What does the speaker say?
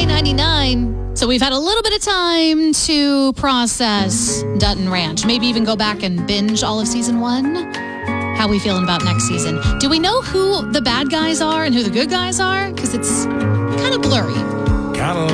K99. So we've had a little bit of time to process Dutton Ranch. Maybe even go back and binge all of season 1. How we feeling about next season? Do we know who the bad guys are and who the good guys are? Because it's kind of blurry.